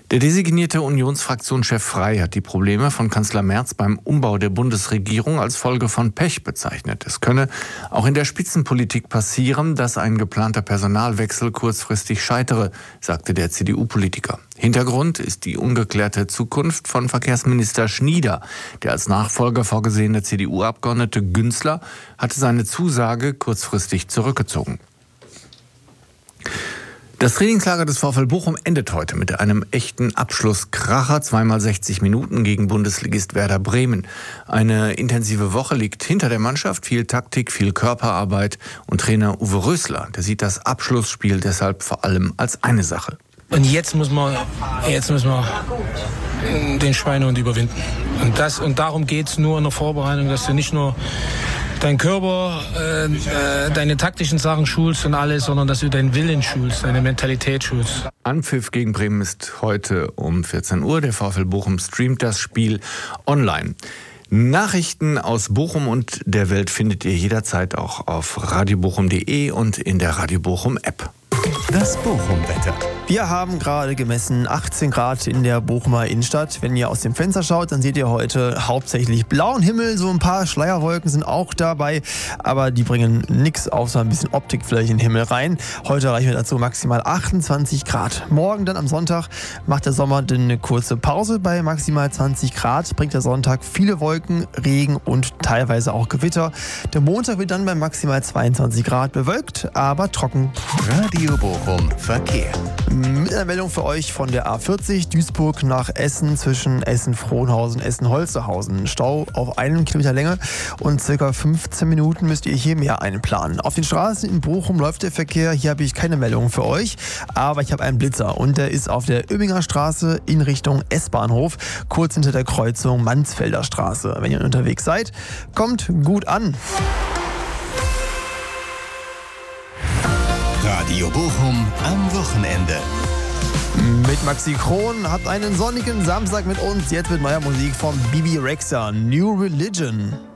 Der designierte Unionsfraktionschef Frey hat die Probleme von Kanzler Merz beim Umbau der Bundesregierung als Folge von Pech bezeichnet. Es könne auch in der Spitzenpolitik passieren, dass ein geplanter Personalwechsel kurzfristig scheitere, sagte der CDU-Politiker. Hintergrund ist die ungeklärte Zukunft von Verkehrsminister Schnieder. Der als Nachfolger vorgesehene CDU-Abgeordnete Günzler hatte seine Zusage kurzfristig zurückgezogen. Das Trainingslager des VfL Bochum endet heute mit einem echten Abschlusskracher, 2x60 Minuten gegen Bundesligist Werder Bremen. Eine intensive Woche liegt hinter der Mannschaft, viel Taktik, viel Körperarbeit und Trainer Uwe Rösler, der sieht das Abschlussspiel deshalb vor allem als eine Sache. Und jetzt müssen wir den Schweinehund überwinden. Und darum geht es nur in der Vorbereitung, dass du nicht nur deinen Körper, deine taktischen Sachen schulst und alles, sondern dass du deinen Willen schulst, deine Mentalität schulst. Anpfiff gegen Bremen ist heute um 14 Uhr. Der VfL Bochum streamt das Spiel online. Nachrichten aus Bochum und der Welt findet ihr jederzeit auch auf radiobochum.de und in der Radio Bochum App. Das Bochum-Wetter. Wir haben gerade gemessen 18 Grad in der Bochumer Innenstadt. Wenn ihr aus dem Fenster schaut, dann seht ihr heute hauptsächlich blauen Himmel. So ein paar Schleierwolken sind auch dabei, aber die bringen nichts außer ein bisschen Optik vielleicht in den Himmel rein. Heute erreichen wir dazu maximal 28 Grad. Morgen dann am Sonntag macht der Sommer dann eine kurze Pause bei maximal 20 Grad. Bringt der Sonntag viele Wolken, Regen und teilweise auch Gewitter. Der Montag wird dann bei maximal 22 Grad bewölkt, aber trocken. Radio Bochum Verkehr. Mit einer Meldung für euch von der A40 Duisburg nach Essen zwischen Essen-Frohnhausen, Essen-Holsterhausen. Stau auf 1 Kilometer Länge und ca. 15 Minuten müsst ihr hier mehr einplanen. Auf den Straßen in Bochum läuft der Verkehr. Hier habe ich keine Meldung für euch, aber ich habe einen Blitzer und der ist auf der Öbinger Straße in Richtung S-Bahnhof, kurz hinter der Kreuzung Mansfelder Straße. Wenn ihr unterwegs seid, kommt gut an. Radio Bochum am Wochenende. Mit Maxi Kron habt einen sonnigen Samstag mit uns. Jetzt mit neuer Musik von Bibi Rexha, New Religion.